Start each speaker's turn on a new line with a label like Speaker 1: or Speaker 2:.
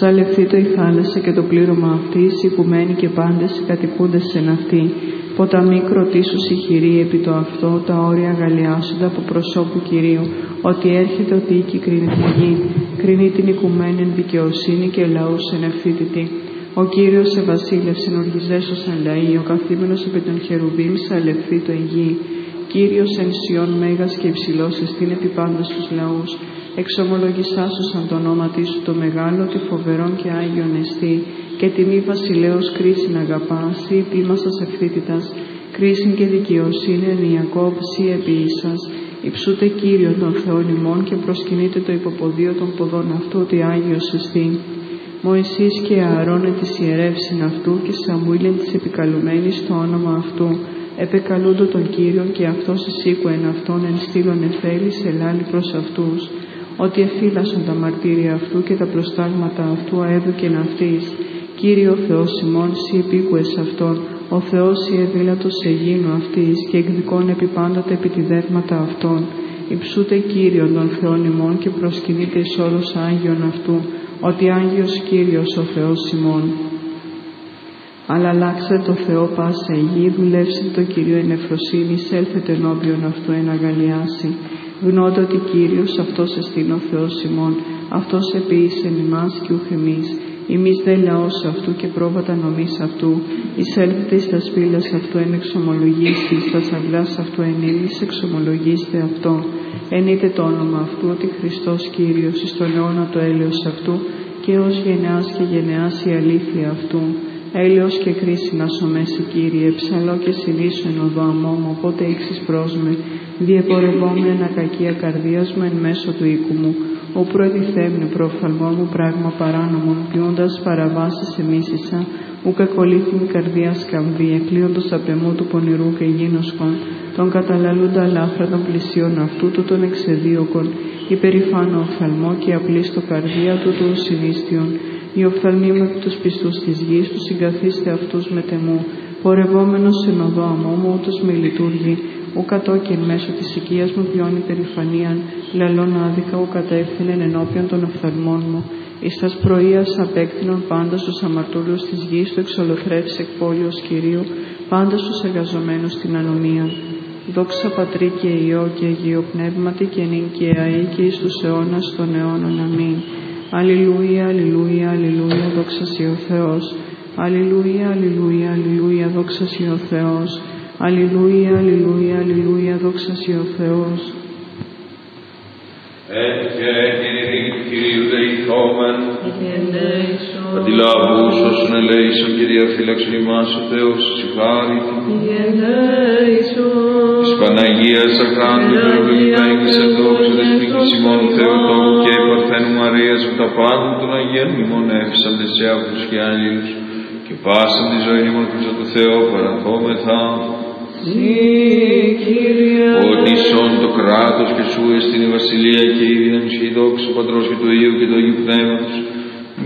Speaker 1: Ψαλευθήτω η θάλασσα και το πλήρωμα αυτής, οι οικουμένοι και πάντες οι κατοικούντες εν αυτή. Ποταμοί κροτήσους η χειρή επί το αυτό, τα όρια αγαλιάσονται από προσώπου Κυρίου, ότι έρχεται ότι οίκη κρίνει τη γη, κρίνει την οικουμένη εν δικαιοσύνη και λαούς εν ευθύτητη. Ο Κύριος σε βασίλευσεν οργιζέσος εν λαοί, ο καθήμενος επί των χερουβίμ σαλευθήτω η γη. Κύριος εν Σιών μέγας και υψηλός εστίν επί πάντας τους λαούς. Εξομολογησάσουσαν το όνόματί σου το μεγάλο, ότι φοβερόν και άγιον εστί, και τιμή βασιλέως κρίσιν αγαπά, σύ πλήμασας ευθύτητας, κρίσιν και δικαιοσύνη εν Ιακώβ, σύ επίησας. Υψούτε Κύριο των Θεών ημών και προσκυνείτε το υποποδίο των ποδών αυτού, ότι άγιος εστί. Μωυσής και Ααρών εν της ιερεύσιν αυτού και Σαμουήλ εν της επικαλουμένης το όνομα αυτού. Επεκαλούντο τον Κύριον και αυτός εισήκου εν αυτόν εν στήλων εφέλης ελάλη προς αυτούς. Ότι εφύλασαν τα μαρτύρια αυτού και τα προστάγματα αυτού αέδουκεν αυτής. Κύριο Θεός ημών, σοι επίκουες αυτόν, ο Θεός η εδήλατος εγίνου αυτής και εκδικών επιπάντοτε επί τη δεύματα αυτών. Υψούτε Κύριον των Θεών ημών και προσκυνείτε εις όλους Άγιον αυτού, ότι Άγιος Κύριος ο Θεός ημών. Αλλά αλλάξετε το Θεό πάσα η γη, δουλεύσετε το Κύριο εν ευφροσύνη, έλθετε ενώπιον αυτού εν αγαλιάσει. Γνώτε ότι Κύριος αυτός εστίν ο Θεός ημών, αυτός επίησεν ημάς και ουχ εμείς. Εμείς δε λαός αυτού και πρόβατα νομής αυτού, εισέλθετε εις τα σπήλας αυτού εν εξομολογήστη, εις τα αυλάς αυτού εν ύλης εξομολογήστε αυτό. Ενείτε το όνομα αυτού, ότι Χριστός Κύριος εις τον αιώνα το έλεος αυτού, και ως γενεάς και γενεάς η αλήθεια αυτού. Έλεος και κρίση να σωμέσει Κύριε, ψαλό και συνήσου εν οδό αμόμου, οπότε ήξεις προς με, διεπορευόμεν ακακία καρδίας μου εν μέσω του οίκου μου, ο προεδιθέμνε προφθαλμό μου πράγμα παράνομον, ποιούντας παραβάσεις εμίσησα, ουκ εκολύθην καρδία σκαμβή, εκλείοντος απεμού του πονηρού και γίνοσκον, τον καταλαλούντα λάφρα των πλησίων αυτού του των εξεδίωκων, υπερηφάνω οφθαλμό και απλή στο καρδία του του συνίστιον. Οι οφθαλμοί μου εκ τους πιστούς της γης, τους συγκαθίστε αυτούς με τεμού, πορευόμενος εν οδό αμόμου, ούτως με λειτουργεί, ου κατόκιν μέσω της οικίας μου βιώνει περηφανίαν, λαλών άδικα ου κατεύθυνεν ενώπιον των οφθαλμών μου. Εις τας πρωίας απέκτηνον πάντα στους αμαρτωλούς της γης, του εξολοθρεύς εκ πόλεως Κυρίου, πάντα στους εργαζομένους την ανομία. Δόξα Πατρί και Υιό και Αγίο Πνεύματι και νυν και αεί και εις τους αιώνας των αιώνων. Αμήν. Αλληλούια, αλληλούια, αλληλούια, δόξα Συ ο Θεός. Αλληλούια, αλληλούια, αλληλούια, δόξα Συ ο Θεός. Αλληλούια, αλληλούια, αλληλούια, δόξα Συ ο Θεός.
Speaker 2: Κυρίου δεηθόμεν, αντιλαβούς όσων ελέησον και διαφύλαξον ημάς ο Θεός συγχάρητο. Της Παναγίας Αχράντου Περοπλημένης εντόξου δεσπίκης ημών Θεοτόκου και Παρθένου Μαρίας με τα πάντα των Αγίων ημών έφυσαντες σε αύγους και άλλους και πάσαν τη ζωή ημών Χριστό του Θεό παραθόμεθα. Ότι σών το κράτος και σου εστιν η βασιλεία και η δύναμη και η δόξα του Πατρός και του Υιού και του Αγίου Πνεύματος